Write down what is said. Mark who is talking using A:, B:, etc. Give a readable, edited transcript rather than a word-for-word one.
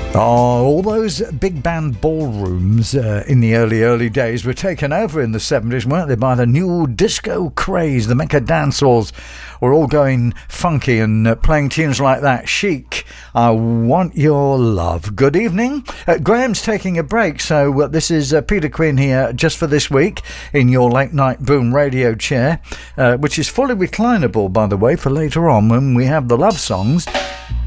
A: Oh, all those big band ballrooms in the early days were taken over in the 70s, weren't they, by the new disco craze. The Mecca dance halls were all going funky and playing tunes like that. Chic, I Want Your Love. Good evening. Graham's taking a break, so this is Peter Quinn here just for this week in your late night boom radio chair, which is fully reclinable, by the way, for later on when we have the love songs.